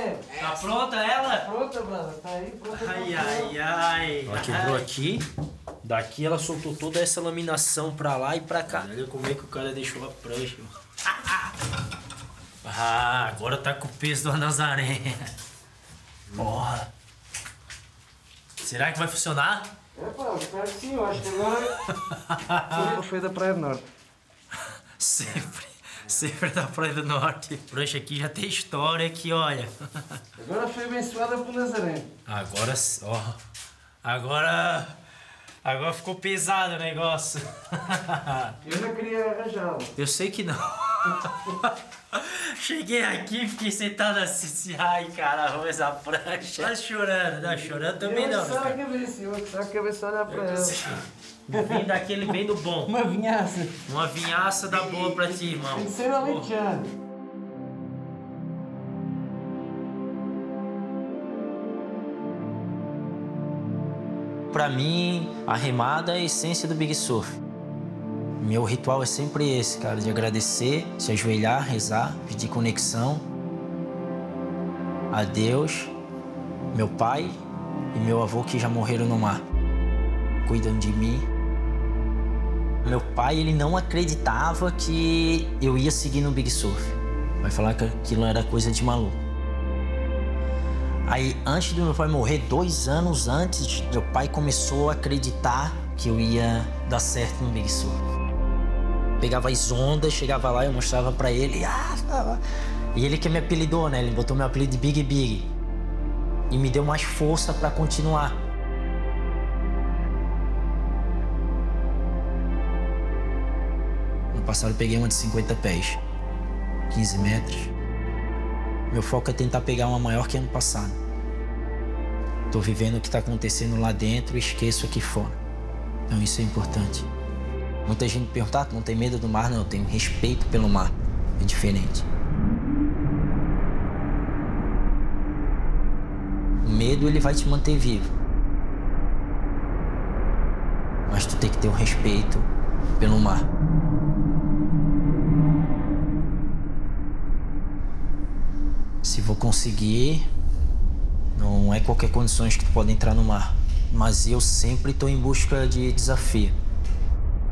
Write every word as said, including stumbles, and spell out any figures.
Nazaré. Tá pronta ela? Pronta, brother. Tá aí, pronta. Ai, ai, ai. Ela quebrou aqui. Daqui ela soltou toda essa laminação pra lá e pra cá. Olha como é que o cara deixou a prancha, mano. Ah, agora tá com o peso do Nazaré. Porra. Será que vai funcionar? É, pá, eu espero que sim. Eu acho que agora... Foi da Praia do Norte. Sempre. Sempre da Praia do Norte. Prancha aqui já tem história aqui, olha. Agora foi abençoada por Nazaré. Agora, ó. Agora... Agora ficou pesado o negócio. Eu não queria arranjá-la. Eu sei que não. Cheguei aqui, fiquei sentado assim, ai, cara, arruma essa prancha. Tá chorando, tá chorando também não. Eu só a cabeça, eu só a cabeça olhar pra ela. Vim daquele bem do bom. Uma vinhaça. Uma vinhaça da boa pra ti, irmão. Tem que ser alentejano. Pra mim, a remada é a essência do Big Surf. Meu ritual é sempre esse, cara, de agradecer, se ajoelhar, rezar, pedir conexão a Deus, meu pai e meu avô que já morreram no mar. Cuidam de mim. Meu pai, ele não acreditava que eu ia seguir no Big Surf. Vai falar que aquilo era coisa de maluco. Aí, antes do meu pai morrer, dois anos antes, meu pai começou a acreditar que eu ia dar certo no Big Surf. Pegava as ondas, chegava lá e eu mostrava pra ele. Ah, e ele que me apelidou, né? Ele botou meu apelido de Big Big. E me deu mais força pra continuar. No passado eu peguei uma de cinquenta pés, quinze metros. Meu foco é tentar pegar uma maior que ano passado. Tô vivendo o que tá acontecendo lá dentro e esqueço aqui fora. Então isso é importante. Muita gente me pergunta, ah, tu não tem medo do mar? Não, eu tenho respeito pelo mar. É diferente. O medo, ele vai te manter vivo. Mas tu tem que ter o respeito pelo mar. Se vou conseguir, não é qualquer condições que tu pode entrar no mar. Mas eu sempre estou em busca de desafio.